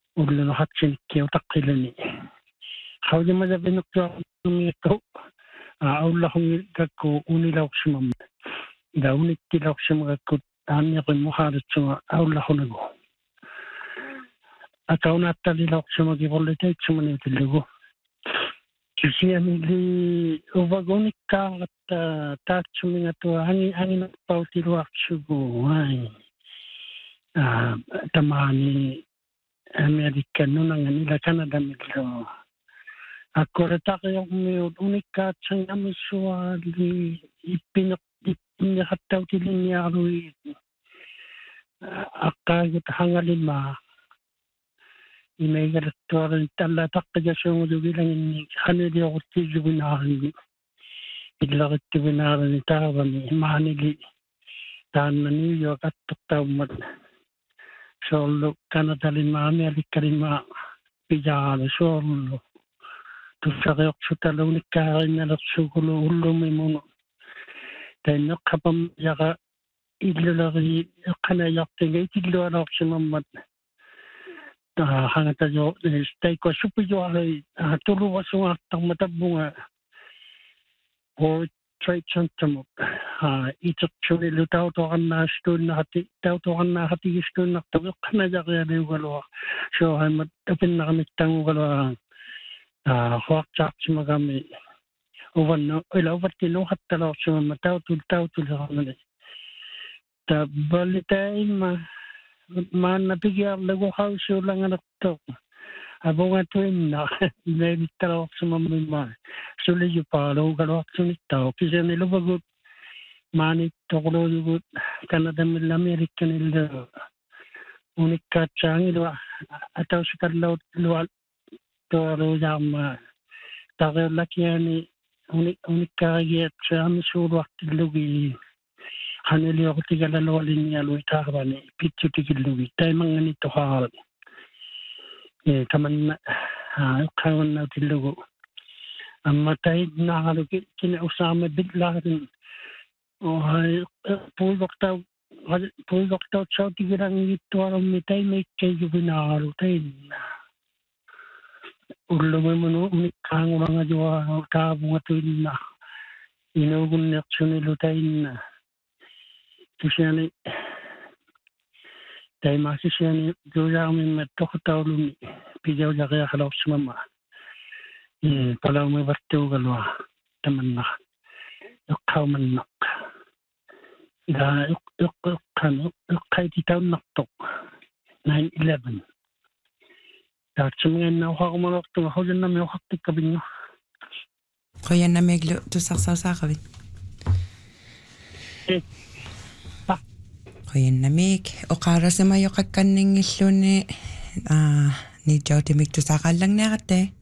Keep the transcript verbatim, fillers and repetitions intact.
ullu hatsikki utaqqilani hawjama binuktuarmiikku aullahungi kakku unilauqsimam ida unittilauqsimagakku taanniqimmu haalatsunga aullahunagu akaunaattalilauqsimagi qollitaitsumanitillegu kisiamili uvagonikkaaqat taatsumingatua angi anginappautiluarsugu ai tamani Amerika nunangan ila Canada millo akkoretaqioqmiut unikkaatsangamisuali ippineq ippineqattautiliniarui aqqaagut hangalima imeigarattuaran talla taqqijasuungudugilanginni hanilioruttiisubinaarini illarittuvinaarini taavani maanili taanna New York attoqtaummat soorlu Kanadalima Amerikkalima pijaala soorlu tussaqioqsutalu unikkaarinnalersugulu ullumimunu tainneqqapam yaqa illuleri eqqanajartinga itillualorsimammat hangatajo staiko supijuari tuluwasuartarmatabunga World Trade Center itseqsunilu tautoqannaastuunnaqati tautoqannaaxatigistuunnartageqqanajarialiugalua sooraimat apinnaqamittangugaloa huaqtaartimagami uvanno ila uvattilu hattalorsimamma tautul tautulerarnali tabalitaimma maanna pigiarlagu hausuulanganertoq abungatuinna imeilittalorsimamimma suliyupaaluugaluartunittao kisaniluvagut maanittoquluujugut Kanadamilla Amerikkanillu unikkaatsaangilua atausikallau lual tuaruujaarma taqiullakiani unikkaarigiat saamisuuluartillugi haneliorutigalallualinnialui taarvani pitsutikillugi taimangani tohaarani e tamanna eqqaavannautillugu amma taidnaaqaluki kina usaama billaarin ohai puigoqtau puigoqtautsautigilangittuarummi taimeikkeijubinaaqalu tainna ullumimunu unikkaangulangajua taavungatuinna inuugunneqsunilu tainna kisiani taimaakisiani juujaarmimma toqutaulumi pijaujaqiaqalorsimama palaumi vartuugalua tamanna eqqaumannaq ila eqqan eqqaititaunartoq nine eleven taatsuminganna uqarumalortuga hojannami uqartikkapinga qoyannamiglu tussarsausaqavit qoyannamik oqaarasama yoqakkanningilluuni aa nijautimik tusaqallangneaqatte